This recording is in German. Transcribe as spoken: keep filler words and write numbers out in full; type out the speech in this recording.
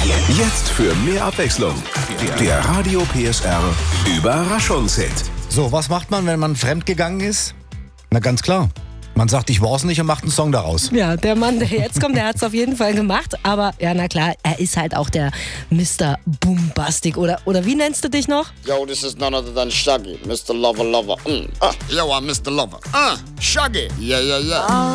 Jetzt für mehr Abwechslung. Der Radio P S R Überraschungshit. So, was macht man, wenn man fremdgegangen ist? Na ganz klar. Man sagt, ich war's nicht und macht einen Song daraus. Ja, der Mann, der jetzt kommt, der hat's auf jeden Fall gemacht. Aber ja, na klar, er ist halt auch der Mister Boombastic. Oder, oder wie nennst du dich noch? Yo, this is none other than Shaggy, Mister Lover Lover. Mm. Ah, yo, I'm Mister Lover. Ah, Shaggy. Yeah, yeah, yeah.